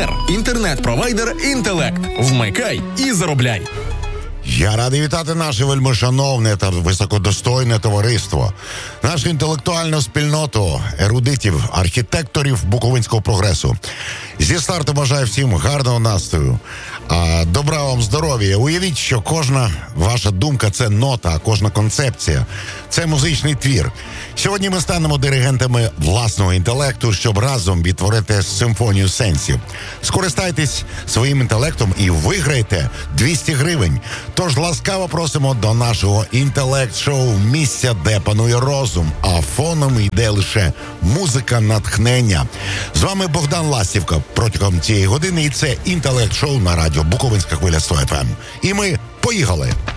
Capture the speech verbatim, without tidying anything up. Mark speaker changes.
Speaker 1: Провайдер. Інтернет-провайдер «Інтелект». Вмикай і заробляй.
Speaker 2: Я радий вітати наше вельмишановне та високодостойне товариство, нашу інтелектуальну спільноту ерудитів, архітекторів буковинського прогресу. Зі старту бажаю всім гарного настрою, а добра вам здоров'я. Уявіть, що кожна ваша думка – це нота, а кожна концепція – це музичний твір. Сьогодні ми станемо диригентами власного інтелекту, щоб разом відтворити симфонію сенсів. Скористайтесь своїм інтелектом і виграйте двісті гривень. Тож ласкаво просимо до нашого інтелект-шоу, місця, де панує розум, а фоном йде лише музика натхнення. З вами Богдан Ластівка протягом цієї години, і це інтелект-шоу на радіо Буковинська хвиля сто еф ем. І ми поїхали!